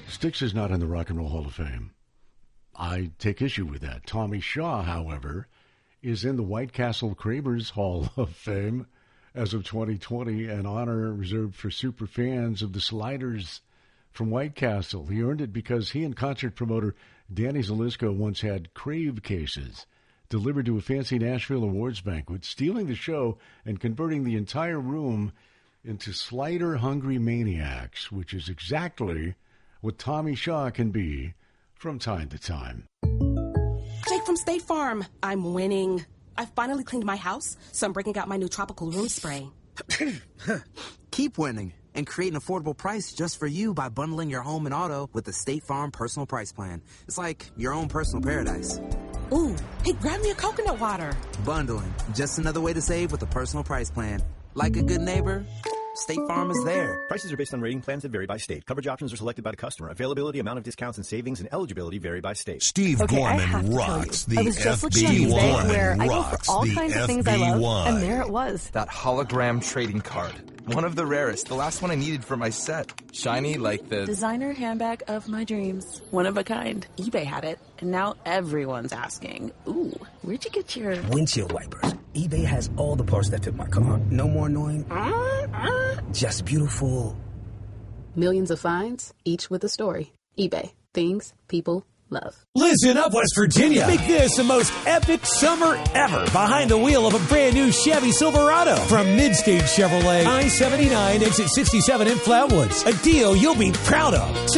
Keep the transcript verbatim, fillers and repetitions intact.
Styx is not in the Rock and Roll Hall of Fame. I take issue with that. Tommy Shaw, however, is in the White Castle Cravers Hall of Fame as of twenty twenty, an honor reserved for super fans of the Sliders from White Castle. He earned it because he and concert promoter Danny Zelisko once had crave cases delivered to a fancy Nashville awards banquet, stealing the show and converting the entire room into slider-hungry maniacs, which is exactly what Tommy Shaw can be from time to time. Jake from State Farm. I'm winning. I finally cleaned my house, so I'm breaking out my new tropical room spray. Keep winning and create an affordable price just for you by bundling your home and auto with the State Farm Personal Price Plan. It's like your own personal paradise. Ooh, hey, grab me a coconut water. Bundling, just another way to save with a personal price plan. Like a good neighbor, State Farm is there. Prices are based on rating plans that vary by state. Coverage options are selected by the customer. Availability, amount of discounts and savings, and eligibility vary by state. Steve okay, Gorman rocks the I was just looking F B one. at eBay where I go for all the kinds of F B one. things I love, and there it was. That hologram trading card. One of the rarest. The last one I needed for my set. Shiny like the... designer handbag of my dreams. One of a kind. eBay had it, and now everyone's asking, ooh, where'd you get your... windshield wipers. eBay has all the parts that fit my car. No more annoying. Just beautiful. Millions of finds, each with a story. eBay. Things people love. Listen up, West Virginia. Make this the most epic summer ever behind the wheel of a brand new Chevy Silverado from Midstage Chevrolet, I seventy-nine, exit sixty-seven in Flatwoods. A deal you'll be proud of.